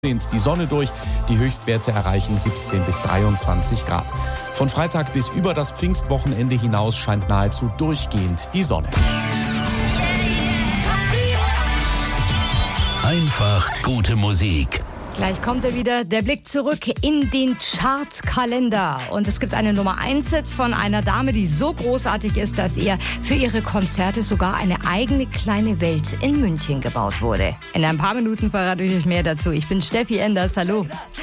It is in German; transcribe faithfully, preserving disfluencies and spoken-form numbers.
Die Sonne durch, die Höchstwerte erreichen siebzehn bis dreiundzwanzig Grad. Von Freitag bis über das Pfingstwochenende hinaus scheint nahezu durchgehend die Sonne. Einfach gute Musik. Gleich kommt er wieder, der Blick zurück in den Chartkalender. Und es gibt eine Nummer eins Hit von einer Dame, die so großartig ist, dass ihr für ihre Konzerte sogar eine eigene kleine Welt in München gebaut wurde. In ein paar Minuten verrate ich euch mehr dazu. Ich bin Steffi Enders, hallo.